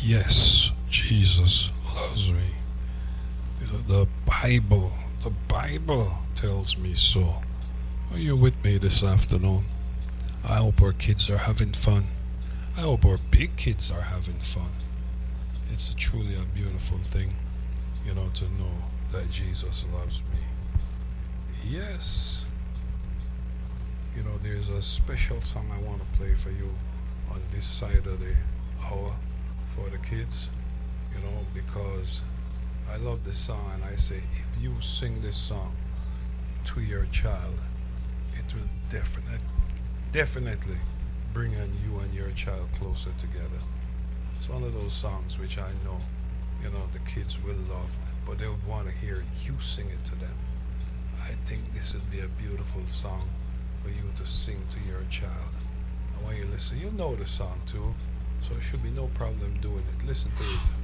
Yes, Jesus loves me. The Bible tells me so. Are you with me this afternoon? I hope our kids are having fun. I hope our big kids are having fun. It's truly a beautiful thing, to know that Jesus loves me. Yes, there's a special song I want to play for you on this side of the hour for the kids, because I love this song and I say if you sing this song to your child, it will definitely bring you and your child closer together. It's one of those songs which I know, the kids will love, but they would want to hear you sing it to them. I think this would be a beautiful song for you to sing to your child. And when you listen, you know the song too, so it should be no problem doing it. Listen to it.